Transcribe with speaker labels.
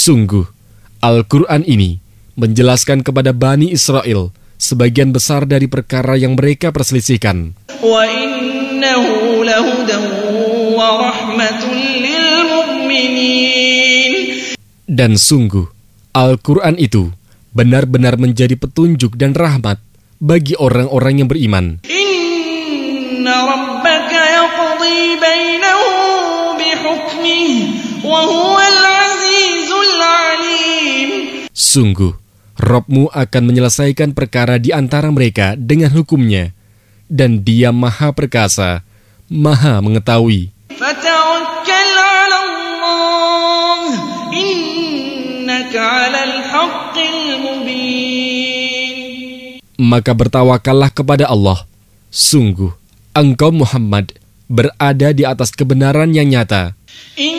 Speaker 1: Sungguh, Al-Quran ini menjelaskan kepada Bani Israel sebagian besar dari perkara yang mereka perselisihkan.
Speaker 2: Wa innahu lahudan wa rahmatun lil mu'minin.
Speaker 1: Dan sungguh, Al-Quran itu benar-benar menjadi petunjuk dan rahmat bagi orang-orang yang beriman.
Speaker 2: Inna rabbaka yaqdi bainahum bihukmihi wa huwal azizul alim.
Speaker 1: Sungguh, Rabb-Mu akan menyelesaikan perkara di antara mereka dengan hukumnya, dan Dia Maha Perkasa, Maha Mengetahui.
Speaker 2: Fatawakkal 'ala Allah, innaka 'alal haqqil mubin.
Speaker 1: Maka bertawakallah kepada Allah. Sungguh, engkau Muhammad berada di atas kebenaran yang nyata.